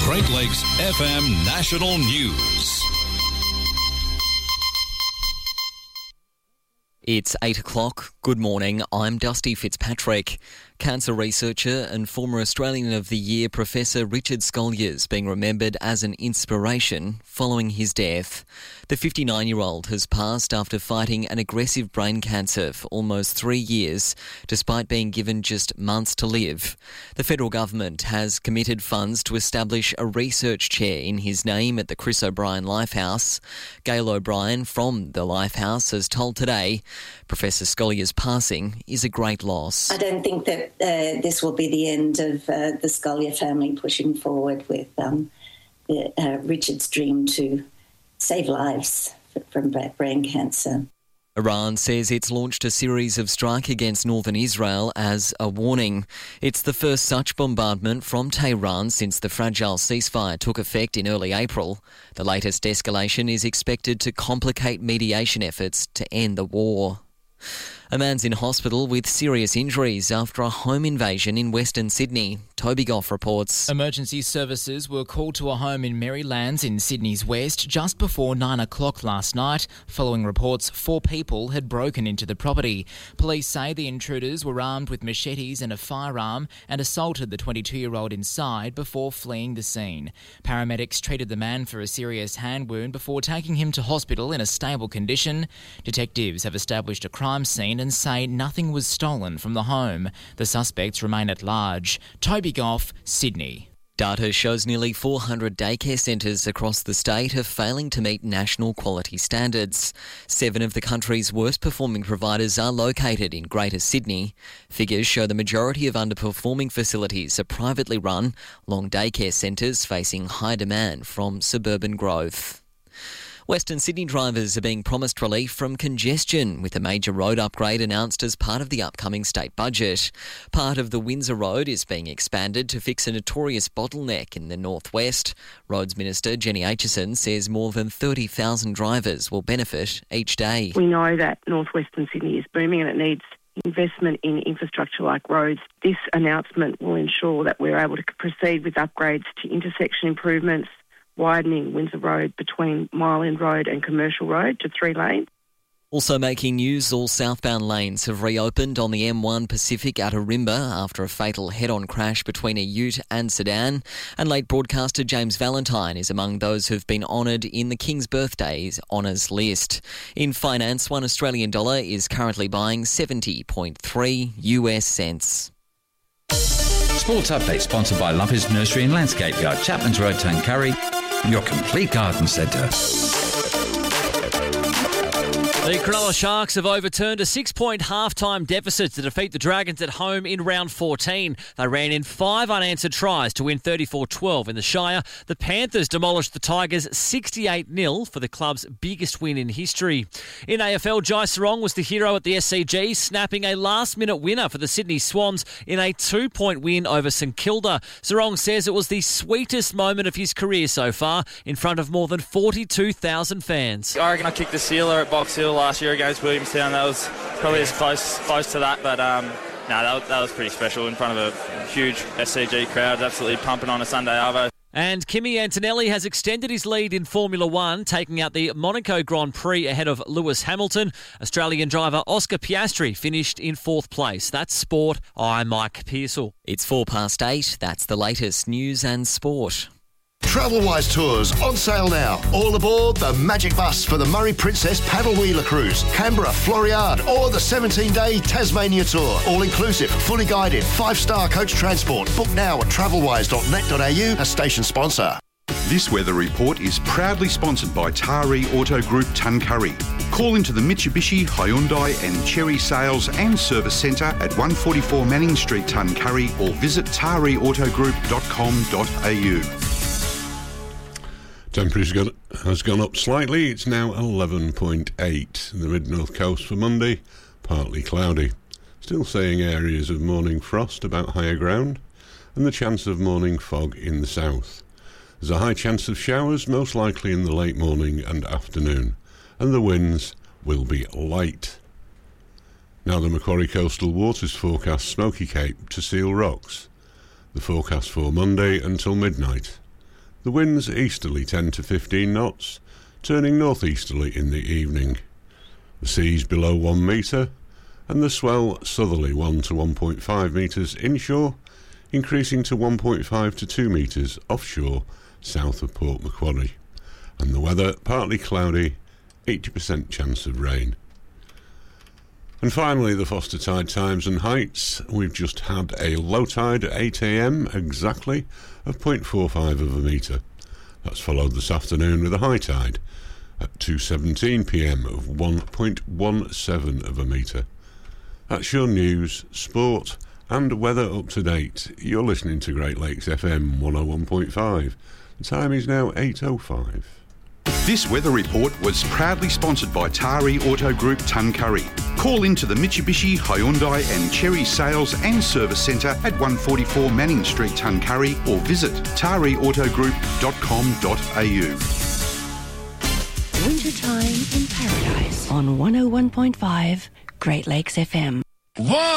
Great Lakes FM National News. It's 8 o'clock. Good morning. I'm Dusty Fitzpatrick. Cancer researcher and former Australian of the Year Professor Richard Scolyer being remembered as an inspiration following his death. The 59-year-old has passed after fighting an aggressive brain cancer for almost 3 years, despite being given just months to live. The federal government has committed funds to establish a research chair in his name at the Chris O'Brien Lifehouse. Gail O'Brien from the Lifehouse has told Today Professor Scolyer's passing is a great loss. I don't think that this will be the end of the Scolyer family pushing forward with Richard's dream to save lives from brain cancer. Iran says it's launched a series of strikes against northern Israel as a warning. It's the first such bombardment from Tehran since the fragile ceasefire took effect in early April. The latest escalation is expected to complicate mediation efforts to end the war. A man's in hospital with serious injuries after a home invasion in Western Sydney. Toby Goff reports. Emergency services were called to a home in Marylands in Sydney's west just before 9 o'clock last night, following reports 4 people had broken into the property. Police say the intruders were armed with machetes and a firearm and assaulted the 22-year-old inside before fleeing the scene. Paramedics treated the man for a serious hand wound before taking him to hospital in a stable condition. Detectives have established a crime scene and say nothing was stolen from the home. The suspects remain at large. Toby Goff, Sydney. Data shows nearly 400 daycare centres across the state are failing to meet national quality standards. 7 of the country's worst performing providers are located in Greater Sydney. Figures show the majority of underperforming facilities are privately run, long daycare centres facing high demand from suburban growth. Western Sydney drivers are being promised relief from congestion with a major road upgrade announced as part of the upcoming state budget. Part of the Windsor Road is being expanded to fix a notorious bottleneck in the northwest. Roads Minister Jenny Aitchison says more than 30,000 drivers will benefit each day. We know that northwestern Sydney is booming and it needs investment in infrastructure like roads. This announcement will ensure that we're able to proceed with upgrades to intersection improvements, widening Windsor Road between Mile End Road and Commercial Road to 3 lanes. Also making news, all southbound lanes have reopened on the M1 Pacific at Arimba after a fatal head-on crash between a ute and sedan. And late broadcaster James Valentine is among those who've been honoured in the King's Birthdays honours list. In finance, $1 Australian is currently buying 70.3 US cents. Sports Update sponsored by Lumpy's Nursery and Landscape Yard, Chapman's Road, Tuncurry, your complete garden centre. The Cronulla Sharks have overturned a 6-point half-time deficit to defeat the Dragons at home in round 14. They ran in 5 unanswered tries to win 34-12 in the Shire. The Panthers demolished the Tigers 68-0 for the club's biggest win in history. In AFL, Jai Sarong was the hero at the SCG, snapping a last-minute winner for the Sydney Swans in a 2-point win over St Kilda. Sarong says it was the sweetest moment of his career so far in front of more than 42,000 fans. I reckon I kicked the sealer at Box Hill last year against Williamstown. That was probably as close to that, but that was pretty special in front of a huge SCG crowd, absolutely pumping on a Sunday arvo. And Kimi Antonelli has extended his lead in Formula One, taking out the Monaco Grand Prix ahead of Lewis Hamilton. Australian driver Oscar Piastri finished in 4th place. That's sport. I'm Mike Pearsall. It's 8:04. That's the latest news and sport. Travelwise Tours on sale now. All aboard the Magic Bus for the Murray Princess Paddle Wheeler Cruise, Canberra, Floriade, or the 17-day Tasmania Tour. All inclusive, fully guided, 5-star coach transport. Book now at travelwise.net.au, a station sponsor. This weather report is proudly sponsored by Taree Auto Group Tuncurry. Call into the Mitsubishi, Hyundai and Cherry Sales and Service Centre at 144 Manning Street, Tuncurry, or visit tareautogroup.com.au. Temperature has gone up slightly. It's now 11.8. The mid-north coast for Monday, partly cloudy. Still seeing areas of morning frost about higher ground and the chance of morning fog in the south. There's a high chance of showers, most likely in the late morning and afternoon, and the winds will be light. Now the Macquarie Coastal Waters forecast Smoky Cape to Seal Rocks. The forecast for Monday until midnight. The winds easterly 10 to 15 knots, turning northeasterly in the evening. The seas below 1 metre, and the swell southerly 1 to 1.5 metres inshore, increasing to 1.5 to 2 metres offshore south of Port Macquarie. And the weather partly cloudy, 80% chance of rain. And finally, the Foster tide times and heights. We've just had a low tide at 8 a.m. exactly of 0.45 of a metre. That's followed this afternoon with a high tide at 2:17 p.m. of 1.17 of a metre. That's your news, sport and weather up to date. You're listening to Great Lakes FM 101.5. The time is now 8:05. This weather report was proudly sponsored by Tari Auto Group Tuncurry. Call into the Mitsubishi, Hyundai and Cherry Sales and Service Centre at 144 Manning Street, Tuncurry, or visit tariautogroup.com.au. Wintertime in Paradise on 101.5 Great Lakes FM.